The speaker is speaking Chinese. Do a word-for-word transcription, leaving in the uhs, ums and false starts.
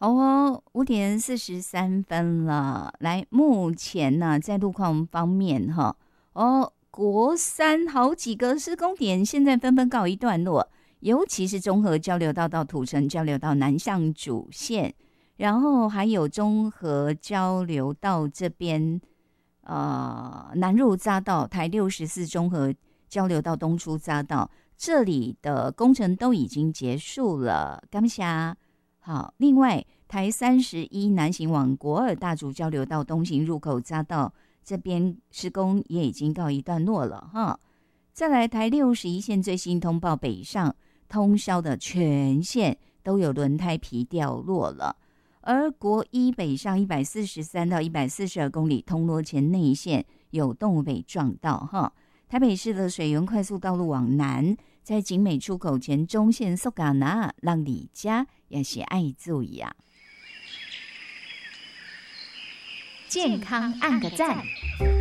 好哦，五点四十三分了。来，目前呢，在路况方面哈，哦，国三好几个施工点现在纷纷告一段落，尤其是中和交流道到土城交流道南向主线，然后还有中和交流道这边，呃，南入匝道、台六十四中和交流道东出匝道，这里的工程都已经结束了，感谢。好，另外台三十一南行往国二大竹交流道东行入口匝道这边施工也已经告一段落了哈。再来台六十一线最新通报，北上通宵的全线都有轮胎皮掉落了，而国一北上一百四十三到一百四十二公里通罗前内线有动物被撞到哈。台北市的水源快速道路往南，在景美出口前中线苏嘎拿让李家也是爱注意啊。 健康按个赞。